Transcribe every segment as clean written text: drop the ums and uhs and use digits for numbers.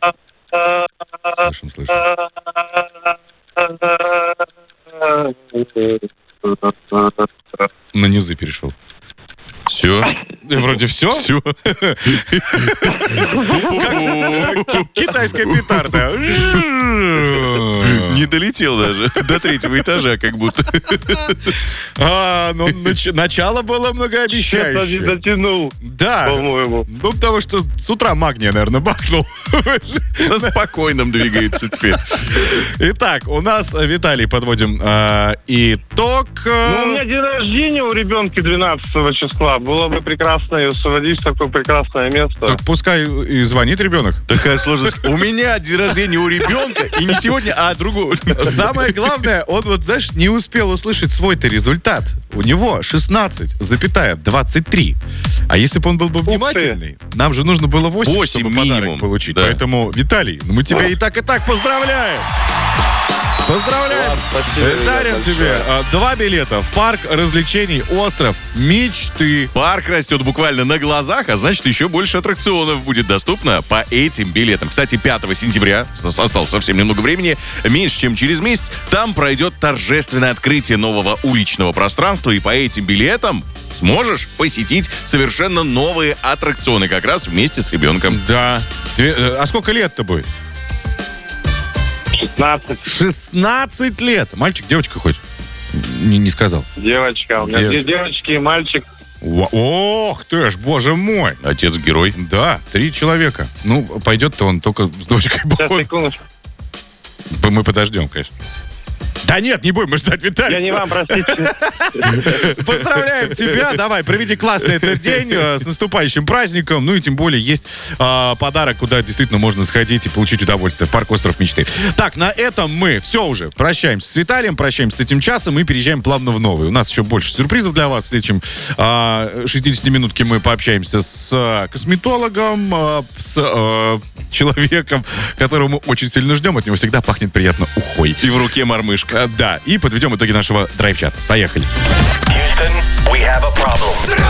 Слышим. На низы перешел. Все? Вроде все. Все. Китайская петарда. Не долетел даже до 3-го этажа, как будто. Начало было многообещающее. Не дотянул, Да. по-моему. Ну, потому что с утра магния, наверное, бахнул. На спокойном двигается теперь. Итак, у нас, Виталий, подводим итог. Ну, у меня день рождения у ребенка 12 числа. Было бы прекрасно ее сводить в такое прекрасное место. Так пускай и звонит ребенок. Такая сложность. У меня день рождения у ребенка, и не сегодня, а другого. Самое главное, он вот, знаешь, не успел услышать свой-то результат. У него 16,23. А если бы он был бы внимательный, нам же нужно было 8 чтобы минимум подарок получить. Да. Поэтому, Виталий, мы тебя и так поздравляем. Поздравляем! Дарим тебе 2 билета в парк развлечений «Остров мечты». Парк растет буквально на глазах, а значит, еще больше аттракционов будет доступно по этим билетам. Кстати, 5 сентября, осталось совсем немного времени, меньше, чем через месяц, там пройдет торжественное открытие нового уличного пространства, и по этим билетам сможешь посетить совершенно новые аттракционы, как раз вместе с ребенком. Да. А сколько лет-то будет? 16. 16 лет. Мальчик, девочка хоть? Не сказал. Девочка. У меня 2 девочки и мальчик. Ох ты ж, боже мой. Отец-герой. Да, 3 человека. Ну, пойдет-то он только с дочкой. Сейчас, секундочку. Мы подождем, конечно. Да нет, не будем мы ждать, Виталий. Я не вам, простите. Поздравляем тебя. Давай, проведи классный этот день с наступающим праздником. Ну и тем более есть подарок, куда действительно можно сходить и получить удовольствие. В парк «Остров мечты». Так, на этом мы все уже прощаемся с Виталием, прощаемся с этим часом и переезжаем плавно в новый. У нас еще больше сюрпризов для вас. В следующем 60-минутке мы пообщаемся с косметологом, с человеком, которого мы очень сильно ждем. От него всегда пахнет приятно ухой. И в руке мормышка. Да, и подведем итоги нашего драйв-чата. Поехали. Houston, we have a problem.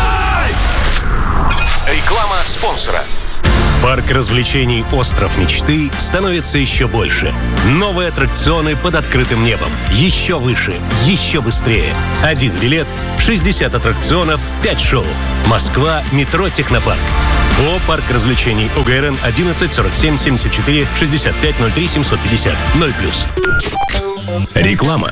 Реклама спонсора. Парк развлечений «Остров мечты» становится еще больше. Новые аттракционы под открытым небом. Еще выше, еще быстрее. 1 билет, 60 аттракционов, 5 шоу. Москва, метро «Технопарк». ООО «Парк развлечений» ОГРН 11 47 74 65 03 750 0+. Реклама.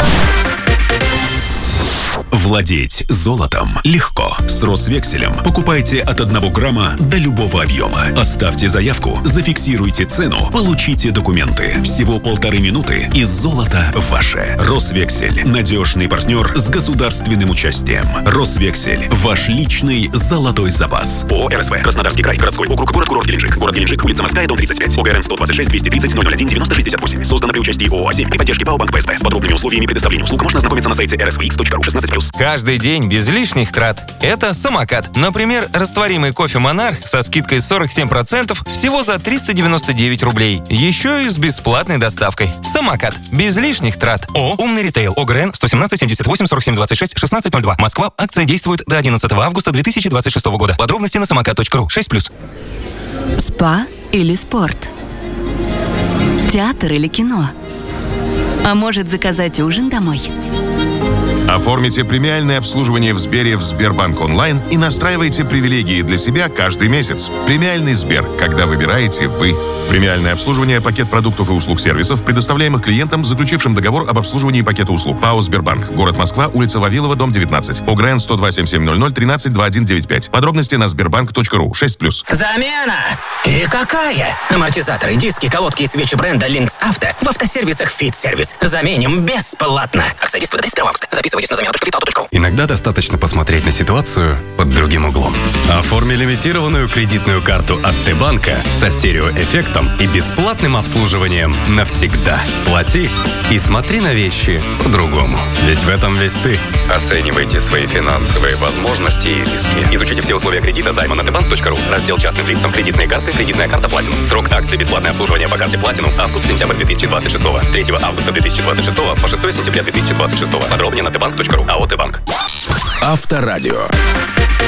Владеть золотом легко. С Росвекселем покупайте от 1 грамма до любого объема. Оставьте заявку, зафиксируйте цену, получите документы. Всего 1,5 минуты, и золото ваше. Росвексель. Надежный партнер с государственным участием. Росвексель. Ваш личный золотой запас. ООО «РСВ». Краснодарский край. Городской округ. Город Геленджик. Город Геленджик. Улица Морская, дом 35. ОГРН 126 230 001 9068. Создано при участии ООО «А7» и поддержки ПАО «Банк ПСБ». С подробными условиями предоставления услуг можно ознакомиться на сайте rsvx.ru 16+. Каждый день без лишних трат. Это самокат. Например, растворимый кофе «Монарх» со скидкой 47% всего за 399 рублей. Еще и с бесплатной доставкой. Самокат. Без лишних трат. «Умный ритейл». ОГРН 117 78 47 26 1602. Москва. Акция действует до 11 августа 2026 года. Подробности на самокат.ру 6+. Спа или спорт? Театр или кино? А может, заказать ужин домой? Оформите премиальное обслуживание в Сбере в Сбербанк онлайн и настраивайте привилегии для себя каждый месяц. Премиальный Сбер, когда выбираете вы. Премиальное обслуживание, пакет продуктов и услуг сервисов, предоставляемых клиентам, заключившим договор об обслуживании пакета услуг. ПАО «Сбербанк». Город Москва, улица Вавилова, дом 19. ОГРН 102 7700 13 2195. Подробности на sberbank.ru 6+. Замена! И какая? Амортизаторы, диски, колодки и свечи бренда Lynx Auto в автосервисах Fit Service. Заменим бесплатно. Акция действует до 31 августа. Записывайтесь на замену.fitauto.ru. Иногда достаточно посмотреть на ситуацию под другим углом. Оформи лимитированную кредитную карту от Т-банка со стереоэффектом и бесплатным обслуживанием навсегда. Плати и смотри на вещи по-другому. Ведь в этом весь ты. Оценивайте свои финансовые возможности и риски. Изучите все условия кредита займа на tbank.ru. Раздел частным лицам кредитные карты, кредитная карта Platinum. Срок акции бесплатное обслуживание по карте Platinum август-сентябрь 2026. С 3 августа 2026 по 6 сентября 2026. Подробнее на tbank.ru. АО «Т-банк». Авторадио.